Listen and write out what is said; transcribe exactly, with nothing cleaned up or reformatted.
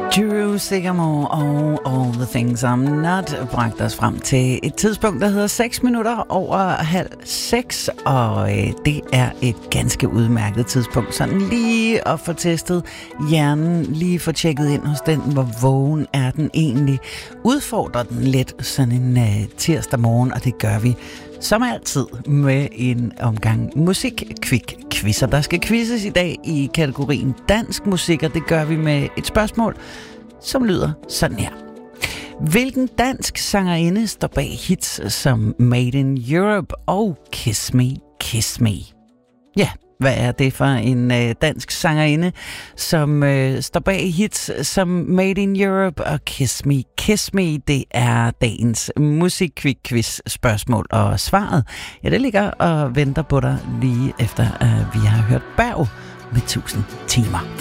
Drew Sigamore og All the Things I'm Not bragte os frem til et tidspunkt, der hedder seks minutter over halv seks, og øh, det er et ganske udmærket tidspunkt. Sådan lige at få testet hjernen, lige få tjekket ind hos den, hvor vågen er den egentlig. Udfordrer den lidt sådan en øh, tirsdag morgen, og det gør vi som altid med en omgang musik-kvik-quizzer. Der skal quizzes i dag i kategorien dansk musik, og det gør vi med et spørgsmål, som lyder sådan her. Hvilken dansk sangerinde står bag hits som Made in Europe og Kiss Me, Kiss Me? Ja, hvad er det for en øh, dansk sangerinde, som øh, står bag hits som Made in Europe og Kiss Me, Kiss Me? Det er dagens musik-quiz spørgsmål, og svaret, ja, det ligger og venter på dig lige efter, at vi har hørt Berg med tusind timer.